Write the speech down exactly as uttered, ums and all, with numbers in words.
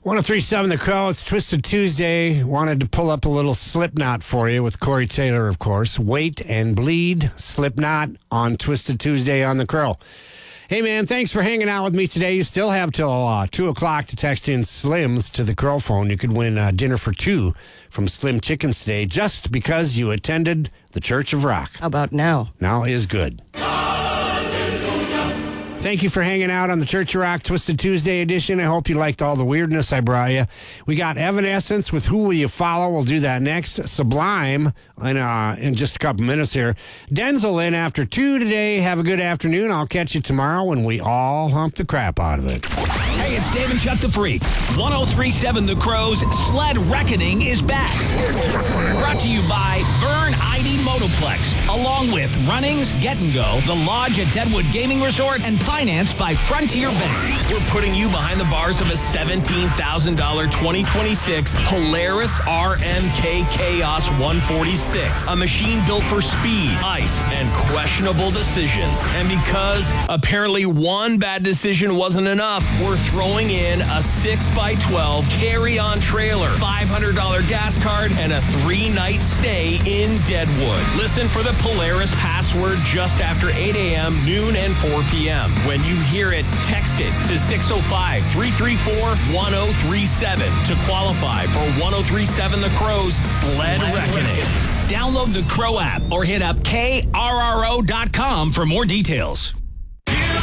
one oh three point seven The Crow. It's Twisted Tuesday. Wanted to pull up a little Slipknot for you with Corey Taylor, of course. Wait and Bleed, Slipknot on Twisted Tuesday on The Crow. Hey, man, thanks for hanging out with me today. You still have till uh, two o'clock to text in Slims to the Crow phone. You could win uh, dinner for two from Slim Chickens today just because you attended the Church of Rock. How about now? Now is good. Thank you for hanging out on the Church of Rock Twisted Tuesday edition. I hope you liked all the weirdness I brought you. We got Evanescence with Who Will You Follow? We'll do that next. Sublime in, uh, in just a couple minutes here. Denzel in after two today. Have a good afternoon. I'll catch you tomorrow when we all hump the crap out of it. Hey, it's Dave and Chuck the Freak. one oh three point seven The Crow's Sled Reckoning is back. Brought to you by Vern Ivy Motoplex, along with Runnings, Get and Go, The Lodge at Deadwood Gaming Resort, and financed by Frontier Bank. We're putting you behind the bars of a seventeen thousand dollars twenty twenty-six Polaris R M K Chaos one forty-six, a machine built for speed, ice, and questionable decisions. And because apparently one bad decision wasn't enough, we're throwing in a six by twelve carry-on trailer, five hundred dollars gas card, and a three-night stay in Deadwood. Listen for the Polaris password just after eight a.m., noon, and four p.m. When you hear it, text it to six oh five, three three four, one oh three seven to qualify for one oh three point seven The Crow's Sled Reckoning. Download the Crow app or hit up K R R O dot com for more details.